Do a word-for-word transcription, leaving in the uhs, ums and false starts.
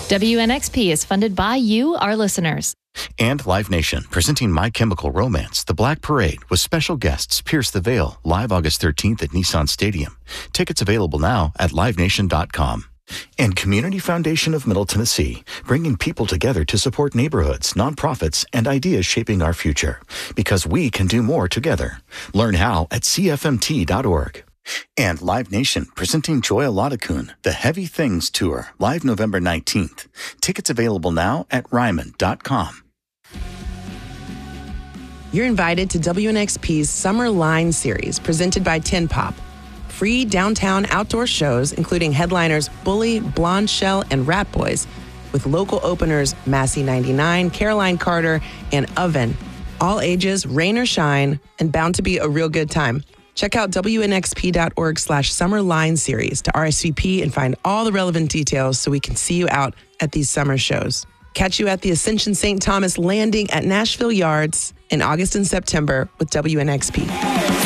W N X P is funded by you, our listeners. And Live Nation, presenting My Chemical Romance, The Black Parade, with special guests Pierce the Veil, live August thirteenth at Nissan Stadium. Tickets available now at live nation dot com. And Community Foundation of Middle Tennessee, bringing people together to support neighborhoods, nonprofits, and ideas shaping our future. Because we can do more together. Learn how at c f m t dot org. And Live Nation, presenting Joya Latakun, The Heavy Things Tour, live November nineteenth. Tickets available now at ryman dot com. You're invited to W N X P's Summer Line Series, presented by Tin Pop. Free downtown outdoor shows, including headliners Bully, Blonde Shell, and Rat Boys, with local openers Massey ninety-nine, Caroline Carter, and Oven. All ages, rain or shine, and bound to be a real good time. Check out w n x p dot org slash summer line series to R S V P and find all the relevant details so we can see you out at these summer shows. Catch you at the Ascension Saint Thomas Landing at Nashville Yards in August and September with W N X P.